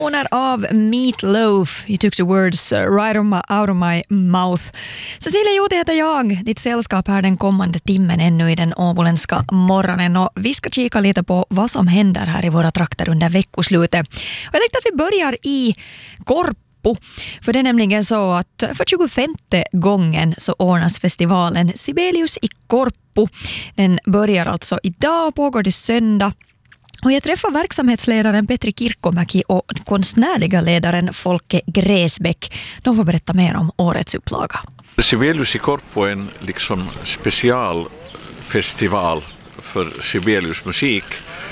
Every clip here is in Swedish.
Owner av Meat Loaf. You took the words right out of my mouth. Cecilia Juuti heter jag. Ditt sällskap här den kommande timmen ännu i den åboländska morgonen. Och vi ska kika lite på vad som händer här i våra trakter under veckoslutet. Och jag tänkte att vi börjar i Korpo. För det är nämligen så att för 25:e gången så ordnas festivalen Sibelius i Korpo. Den börjar alltså idag och pågår till söndag. Och jag träffar verksamhetsledaren Petri Kirkkomäki och konstnärliga ledaren Folke Gräsbäck. De får berätta mer om årets upplaga. Sibelius i Korpo är en liksom specialfestival för Sibelius musik.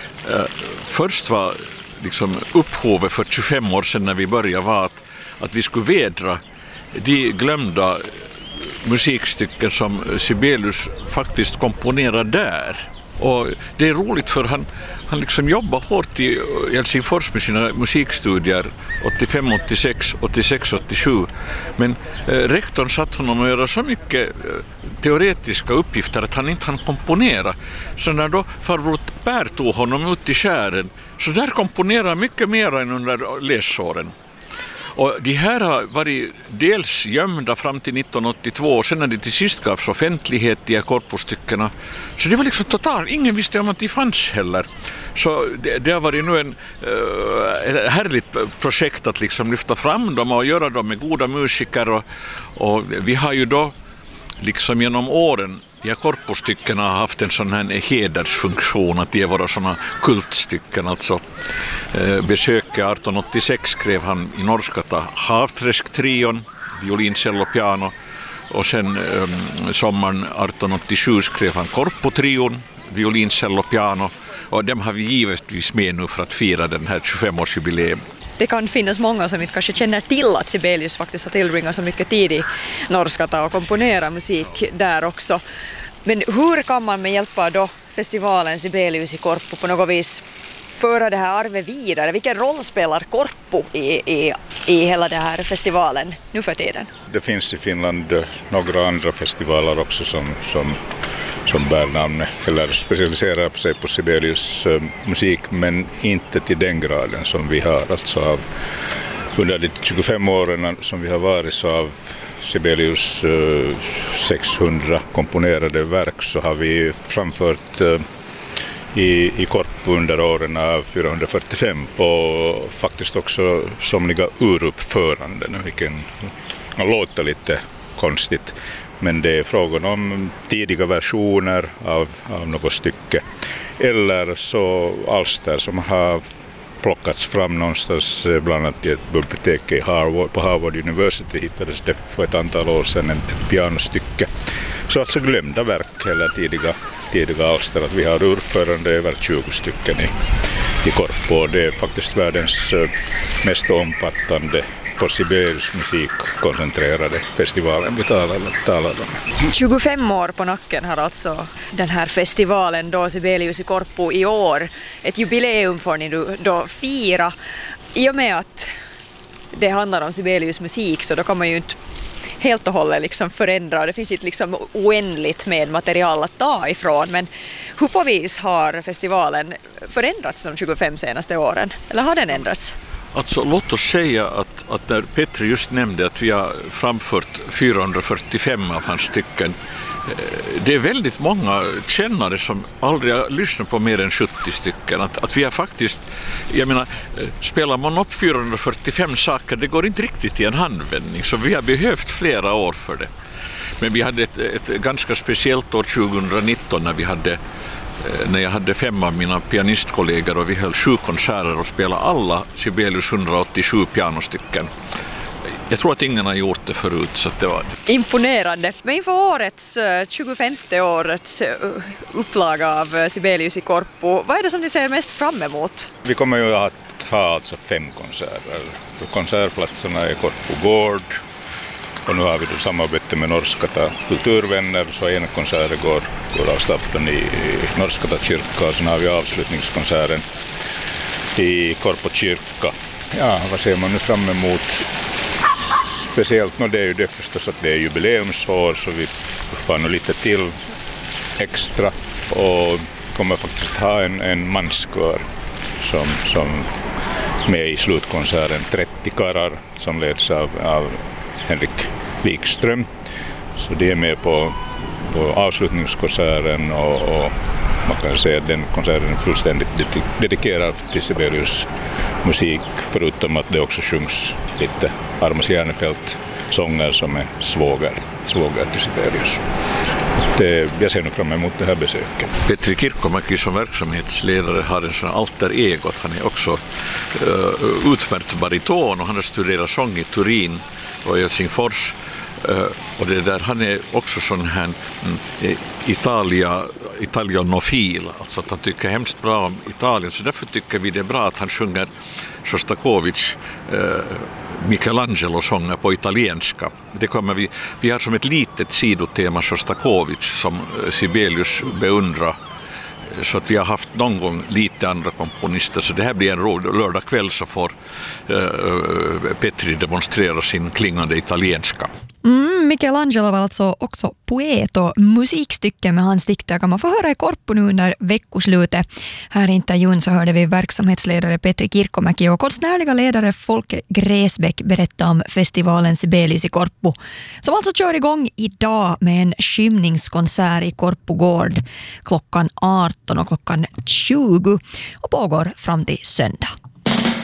Först var liksom upphovet för 25 år sedan när vi började var att vi skulle vädra de glömda musikstycken som Sibelius faktiskt komponerade där. Och det är roligt för han liksom jobbar hårt i Helsingfors med sina musikstudier 85, 86, 86, 87. Men rektorn satt honom att göra så mycket teoretiska uppgifter att han inte hann komponera. Så när då farbror Per tog honom ut i skären så där komponerar mycket mer än under läsåren. Och de här har varit dels gömda fram till 1982 och sen när det till sist gavs offentlighet i korpostyckena. Så det var liksom totalt, ingen visste om att de fanns heller. Så det har varit nu ett härligt projekt att liksom lyfta fram dem och göra dem med goda musiker. Och vi har ju då liksom genom åren de här korpostyckena har haft en sån här hedersfunktion att de är våra såna kultstycken. Alltså besöket 1886 skrev han i Norskata Havträsk-trion, violin, cello, piano. Och sen sommaren 1887 skrev han Korpo-trion, violin, cello, piano. Och dem har vi givetvis med nu för att fira den här 25-årsjubileum. Det kan finnas många som inte kanske känner till att Sibelius faktiskt har tillbringat så mycket tid i Norskata och komponera musik där också. Men hur kan man med hjälp av då festivalen Sibelius i Korpo på något vis föra det här arvet vidare? Vilken roll spelar Korpo i hela den här festivalen nu för tiden? Det finns i Finland några andra festivaler också som bär namn eller specialiserar sig på Sibelius musik, men inte till den graden som vi har. Alltså under de 25 åren som vi har varit så av Sibelius 600 komponerade verk så har vi framfört i Korpo under åren av 445 och faktiskt också somliga uruppföranden, vilken låter lite konstigt. Men det är frågan om tidiga versioner av något stycke eller så alster som har plockats fram någonstans, bland annat i ett bibliotek på Harvard University hittades det för ett antal år sedan ett pianostycke. Så alltså glömda verk eller tidiga alster. Att vi har urförande över 20 stycken i Korpo. Det är faktiskt världens mest omfattande på Sibelius musik koncentrerade festivalen vi talar om. 25 år på nacken har alltså den här festivalen då Sibelius i Korpo i år. Ett jubileum får ni då fira. I och med att det handlar om Sibelius musik så då kan man ju inte helt och hållet liksom förändra. Det finns inte liksom oändligt med material att ta ifrån. Men hur på vis har festivalen förändrats de 25 senaste åren? Eller har den ändrats? Alltså låt oss säga att när Petri just nämnde att vi har framfört 445 av hans stycken. Det är väldigt många kännare som aldrig har lyssnat på mer än 70 stycken. Att vi har faktiskt, jag menar, spelar man upp 445 saker, det går inte riktigt i en handvändning. Så vi har behövt flera år för det. Men vi hade ett ganska speciellt år 2019 när jag hade 5 av mina pianistkollegor och vi höll 7 konserter och spelade alla Sibelius 187 pianostycken. Jag tror att ingen har gjort det förut så att det var imponerande. Men inför årets 25:e årets upplaga av Sibelius i Korpo, vad är det som ni ser mest fram emot? Vi kommer ju att ha alltså 5 konserter. Konsertplatserna är Korpo gård. Och nu har vi då samarbete med Norskata kulturvänner så ena konserten går av stapeln i Norskata kyrka och sen har vi avslutningskonserten i Korpo kyrka. Ja, vad ser man nu fram emot? Speciellt det är ju det förstås att det är jubileumsår så vi får nog lite till extra och kommer faktiskt ha en manskör som med i slutkonserten 30 karlar som leds av Henrik Wikström. Så de är med på avslutningskonserten och man kan säga att den konserten är fullständigt dedikerad till Sibelius musik, förutom att det också sjungs lite Armas Järnefelt sånger som är svåger till Sibelius. Jag ser nu fram emot det här besöket. Petri Kirkkomäki som verksamhetsledare har en sån alter ego. Han är också utmärkt bariton och han har studerat sång i Turin och i Helsingfors. Och det där, han är också sån här italianofil, alltså att han tycker hemskt bra om Italien, så därför tycker vi det är bra att han sjunger Shostakovich Michelangelo-sånger på italienska. Det kommer vi har som ett litet sidotema Shostakovich som Sibelius beundrar, så att vi har haft någon gång lite andra komponister, så det här blir en lördag kväll så får Petri demonstrera sin klingande italienska. Michelangelo var alltså också poet och musikstycke med hans dikter kan man få höra i Korpo nu under veckoslutet. Här i intervjun så hörde vi verksamhetsledare Petri Kirkkomäki och konstnärliga ledare Folke Gräsbäck berätta om festivalen Sibelius i Korpo, som alltså kör igång idag med en skymningskonsert i Korpo gård klockan 18 och klockan 20 och pågår fram till söndag.